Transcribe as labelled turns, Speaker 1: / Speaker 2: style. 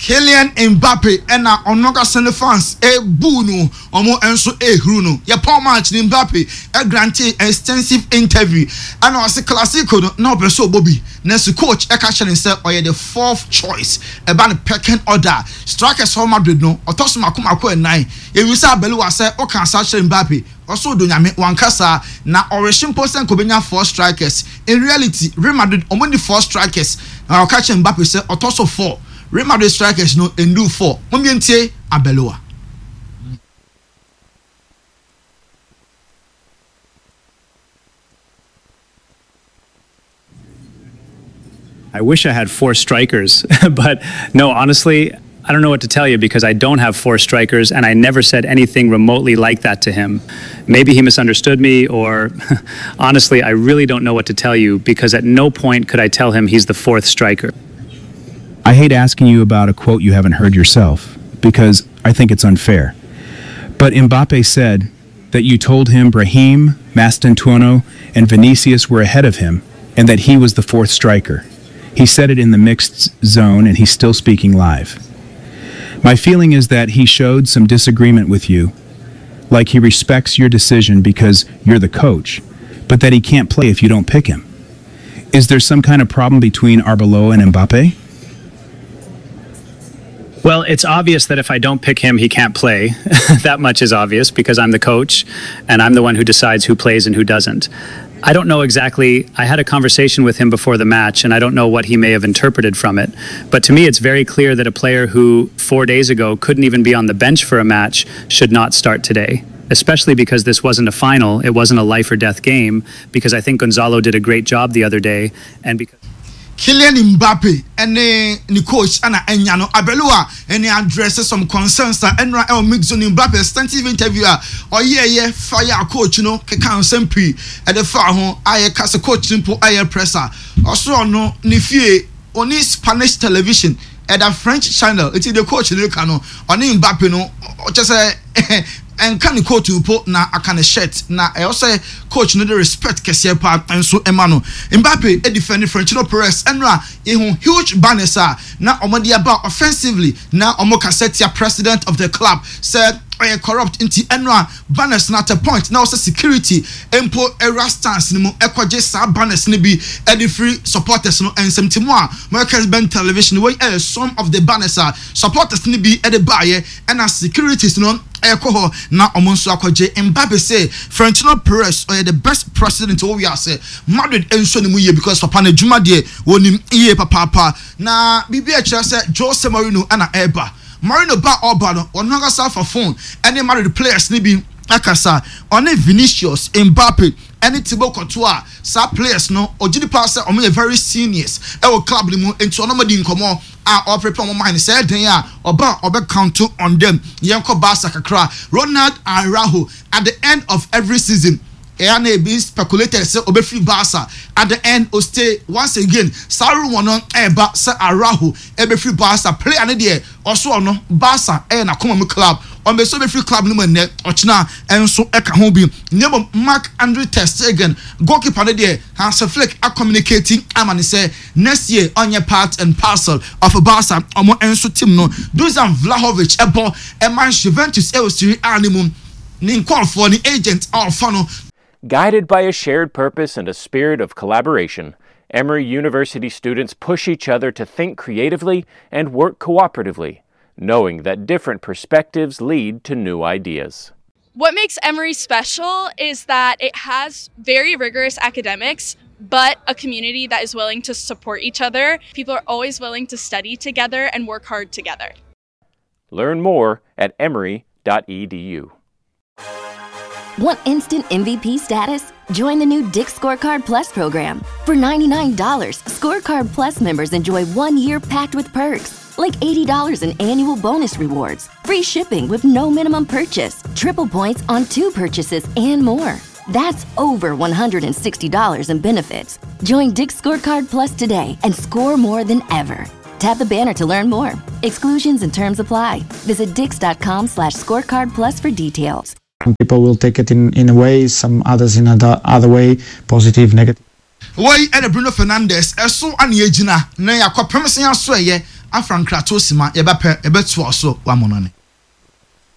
Speaker 1: Kylian Mbappe and Onoga Sene fans bunu omo enso ehuru no ye Paul match ni Mbappe granted extensive interview and was a classico no person Bobby next coach e ka challenge say oye the fourth choice about the pecking order strikers for Madrid no otoso makomako e 9 e wisa belu wa say o kan sa challenge Mbappe also do nyame wankasa na origin person ko benya 4 strikers in reality Real Madrid omo the 4 strikers na o ka challenge Mbappe say otoso 4 Real Madrid strikers no endu 4. Mumyentie Abeloa.
Speaker 2: I wish I had 4 strikers, but no, honestly, I don't know what to tell you because I don't have 4 strikers and I never said anything remotely like that to him. Maybe he misunderstood me or honestly, I really don't know what to tell you because at no point could I tell him he's the 4th striker.
Speaker 3: I hate asking you about a quote you haven't heard yourself, because I think it's unfair. But Mbappe said that you told him Brahim, Mastantuono, and Vinicius were ahead of him, and that he was the 4th striker. He said it in the mixed zone, and he's still speaking live. My feeling is that he showed some disagreement with you, like he respects your decision because you're the coach, but that he can't play if you don't pick him. Is there some kind of problem between Arbeloa and Mbappe?
Speaker 2: Well, it's obvious that if I don't pick him, he can't play. That much is obvious because I'm the coach and I'm the one who decides who plays and who doesn't. I don't know exactly. I had a conversation with him before the match and I don't know what he may have interpreted from it. But to me, it's very clear that a player who 4 days ago couldn't even be on the bench for a match should not start today, especially because this wasn't a final. It wasn't a life or death game because I think Gonzalo did a great job the other day and because
Speaker 1: Kylian Mbappe and the coach Anna Enyano Abeloa and addresses some concerns that Enra El Mixon Mbappe extensive interviewer or yeah fire coach no kekan sempi at the far home I cast a coach simple air presser also no nifie on Spanish television at a French channel it's the coach the cano on Mbappe no just and can the coach put na akane shirt na I also coach no the respect kese pa and so emano Mbappe e defend Florentino Perez enra huge banners na omodi about offensively na omo Casetia president of the club said corrupt into enra banners not a point now also security empo era stance ni mo ekwaje sa banners ni bi e the free supporters no ensem mo America's Ben television wey some of the banners supporters ni bi e the buy and as securities no ekoho na omonso akwaje Mbappe say Florentino Perez the best president we are say Madrid enso ni mu ye because papa na djuma de wonim iye papa na bibia kira say Jose Mourinho ana eba Mourinho ba oba no onanga sa for phone any Madrid players ni bi akasa on Vinicius Mbappe any Thibaut Courtois sa players no ojidi pass o me very seniors e wo club ni mu ento no madi nkomo or prepare my mind said oba count on them yanko Barca kakra Ronald Araujo at the end of every season Erne being speculated say obefree Barca at the end o stay once again Saru wono eba say Araujo ebefree Barca play ane there also no Barca na come club on be so befree club no man ochina enso eka ho bi nemo Marc-Andre ter Stegen goalkeeper ne there Hansi Flick are communicating amani say next year on your part and parcel of a Barca omo enso team no Dusan Vlahovic ebo e man Juventus e o Serie A animum nin call for the agent or funnel.
Speaker 4: Guided by a shared purpose and a spirit of collaboration, Emory University students push each other to think creatively and work cooperatively, knowing that different perspectives lead to new ideas.
Speaker 5: What makes Emory special is that it has very rigorous academics, but a community that is willing to support each other. People are always willing to study together and work hard together.
Speaker 4: Learn more at emory.edu.
Speaker 6: Want instant MVP status? Join the new Dick's Scorecard Plus program. For $99, Scorecard Plus members enjoy 1 year packed with perks, like $80 in annual bonus rewards, free shipping with no minimum purchase, triple points on 2 purchases, and more. That's over $160 in benefits. Join Dick's Scorecard Plus today and score more than ever. Tap the banner to learn more. Exclusions and terms apply. Visit dix.com/scorecard plus for details.
Speaker 7: Some people will take it in a way, some others in other way, positive, negative.
Speaker 1: Why and Bruno Fernandes so aniejina na yakopem sen aso eye afrankrato sima yɛbɛpɛ yɛbɛtoa so wa monone